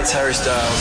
it's Harry Styles.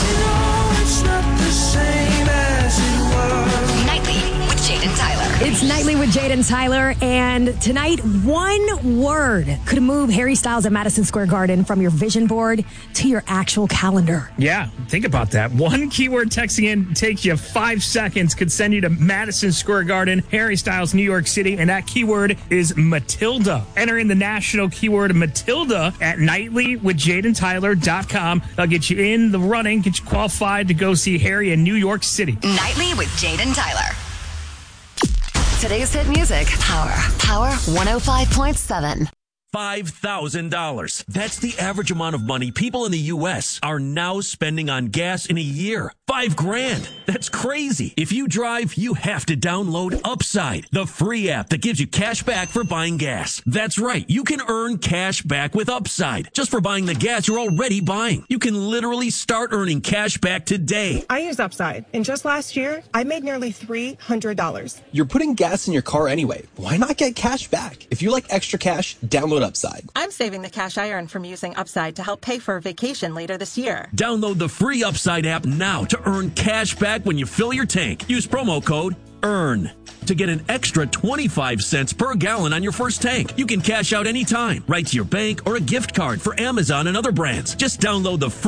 Nightly with Jade and Tyler. It's Nightly with Jade and Tyler, and tonight, one word could move Harry Styles at Madison Square Garden from your vision board to your actual calendar. Yeah, think about that. One keyword texting in takes you 5 seconds, could send you to Madison Square Garden, Harry Styles, New York City, and that keyword is Matilda. Enter in the national keyword Matilda at nightlywithjadeandtyler.com. They'll get you in the running, get you qualified to go see Harry in New York City. Nightly with Jade and Tyler. Today's hit music, Power 105.7. $5,000. That's the average amount of money people in the U.S. are now spending on gas in a year. $5,000. That's crazy. If you drive, you have to download Upside, the free app that gives you cash back for buying gas. That's right. You can earn cash back with Upside just for buying the gas you're already buying. You can literally start earning cash back today. I use Upside, and just last year, I made nearly $300. You're putting gas in your car anyway. Why not get cash back? If you like extra cash, download Upside. I'm saving the cash I earned from using Upside to help pay for a vacation later this year. Download the free Upside app now to earn cash back when you fill your tank. Use promo code EARN to get an extra 25 cents per gallon on your first tank. You can cash out anytime, right to your bank or a gift card for Amazon and other brands. Just download the free